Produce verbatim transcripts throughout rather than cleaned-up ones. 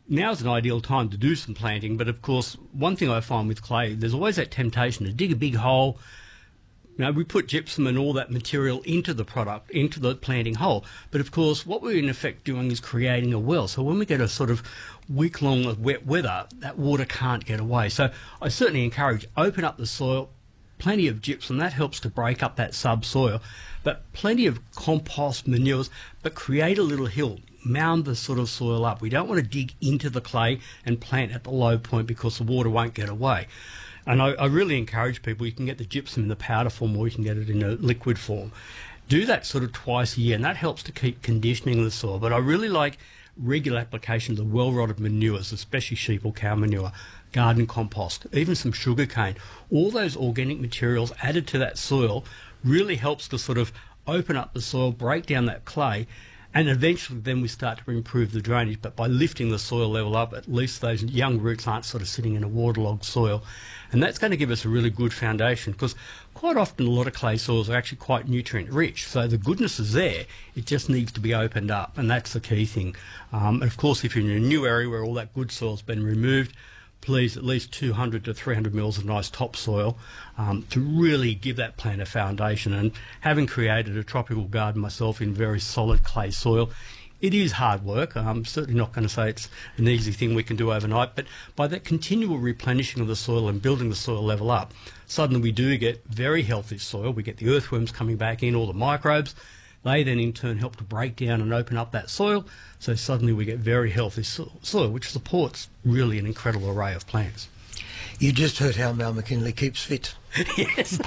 now's an ideal time to do some planting, but of course, one thing I find with clay, there's always that temptation to dig a big hole. You know, we put gypsum and all that material into the product, into the planting hole. But of course, what we're in effect doing is creating a well. So when we get a sort of week long of wet weather, that water can't get away. So I certainly encourage, open up the soil, plenty of gypsum, that helps to break up that subsoil, but plenty of compost, manures, but create a little hill, mound the sort of soil up. We don't want to dig into the clay and plant at the low point because the water won't get away. And I, I really encourage people, you can get the gypsum in the powder form or you can get it in a liquid form. Do that sort of twice a year, and that helps to keep conditioning the soil. But I really like regular application of the well-rotted manures, especially sheep or cow manure, garden compost, even some sugar cane. All those organic materials added to that soil really helps to sort of open up the soil, break down that clay, and eventually then we start to improve the drainage. But by lifting the soil level up, at least those young roots aren't sort of sitting in a waterlogged soil. And that's going to give us a really good foundation, because quite often a lot of clay soils are actually quite nutrient rich. So the goodness is there, it just needs to be opened up, and that's the key thing. Um, and of course, if you're in a new area where all that good soil's been removed, please at least two hundred to three hundred mils of nice topsoil um, to really give that plant a foundation. And having created a tropical garden myself in very solid clay soil, it is hard work. I'm certainly not going to say it's an easy thing we can do overnight, but by that continual replenishing of the soil and building the soil level up, suddenly we do get very healthy soil. We get the earthworms coming back in, all the microbes. They then in turn help to break down and open up that soil, so suddenly we get very healthy so soil, which supports really an incredible array of plants. You just heard how Mal McKinley keeps fit. Yes.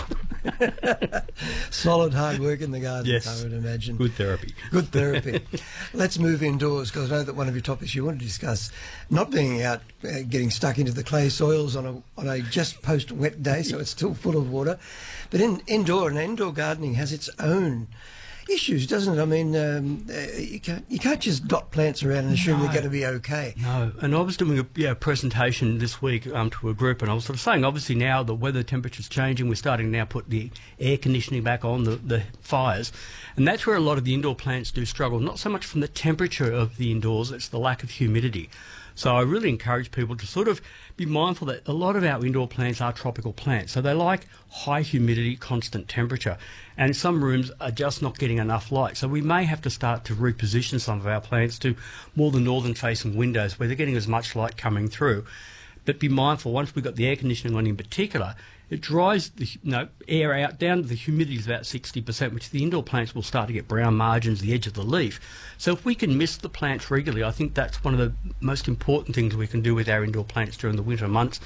Solid hard work in the garden, yes. I would imagine. Good therapy. Good therapy. Let's move indoors, because I know that one of your topics you want to discuss, not being out uh, getting stuck into the clay soils on a, on a just post-wet day, so it's still full of water. But in indoor, and indoor gardening has its own issues, doesn't it? I mean, um, uh, you can't you can't just dot plants around and assume No. they're going to be okay. No, and I was doing a yeah, presentation this week um, to a group, and I was sort of saying, obviously now the weather temperature's changing, we're starting to now put the air conditioning back on, the, the fires, and that's where a lot of the indoor plants do struggle, not so much from the temperature of the indoors, it's the lack of humidity. So I really encourage people to sort of be mindful that a lot of our indoor plants are tropical plants. So they like high humidity, constant temperature. And some rooms are just not getting enough light. So we may have to start to reposition some of our plants to more the northern facing windows where they're getting as much light coming through. But be mindful, once we've got the air conditioning on in particular, it dries the you know, air out down to the humidity is about sixty percent, which the indoor plants will start to get brown margins, the edge of the leaf. So if we can mist the plants regularly, I think that's one of the most important things we can do with our indoor plants during the winter months.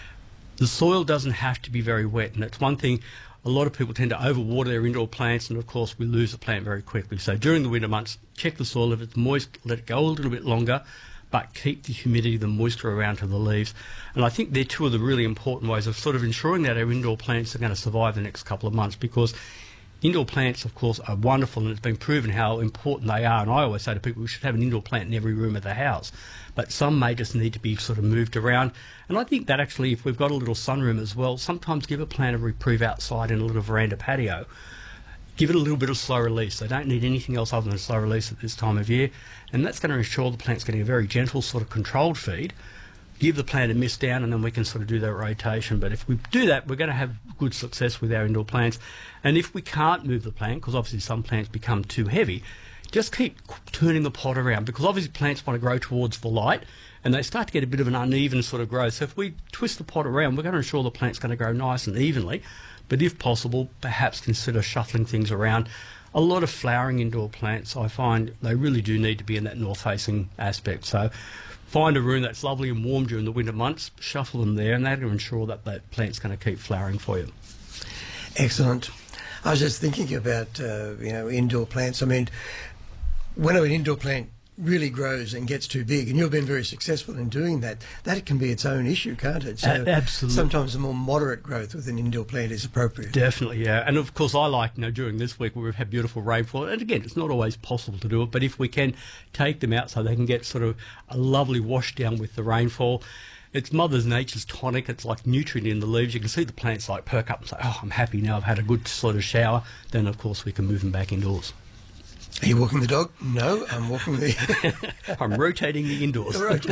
The soil doesn't have to be very wet, and that's one thing. A lot of people tend to overwater their indoor plants, and of course we lose the plant very quickly. So during the winter months, check the soil. If it's moist, let it go a little bit longer, but keep the humidity, the moisture around to the leaves. And I think they're two of the really important ways of sort of ensuring that our indoor plants are going to survive the next couple of months, because indoor plants, of course, are wonderful, and it's been proven how important they are. And I always say to people, we should have an indoor plant in every room of the house. But some may just need to be sort of moved around. And I think that actually, if we've got a little sunroom as well, sometimes give a plant a reprieve outside in a little veranda patio. Give it a little bit of slow release. They don't need anything else other than slow release at this time of year. And that's going to ensure the plant's getting a very gentle sort of controlled feed. Give the plant a mist down, and then we can sort of do that rotation. But if we do that, we're going to have good success with our indoor plants. And if we can't move the plant, because obviously some plants become too heavy, just keep turning the pot around, because obviously plants want to grow towards the light, and they start to get a bit of an uneven sort of growth. So if we twist the pot around, we're going to ensure the plant's going to grow nice and evenly. But if possible, perhaps consider shuffling things around. A lot of flowering indoor plants, I find they really do need to be in that north-facing aspect. So find a room that's lovely and warm during the winter months, shuffle them there, and that'll ensure that that plant's going to keep flowering for you. Excellent. I was just thinking about, uh, you know, indoor plants. I mean, when an indoor plant really grows and gets too big, and you've been very successful in doing that, that can be its own issue, can't it? So uh, absolutely. Sometimes a more moderate growth with an indoor plant is appropriate. Definitely, yeah. And of course, I like, you know, during this week where we've had beautiful rainfall, and again, it's not always possible to do it, but if we can take them out so they can get sort of a lovely wash down with the rainfall, it's Mother Nature's tonic. It's like nutrient in the leaves. You can see the plants like perk up and say, oh, I'm happy now, I've had a good sort of shower. Then, of course, we can move them back indoors. Are you walking the dog? No, I'm walking the... I'm rotating the indoors.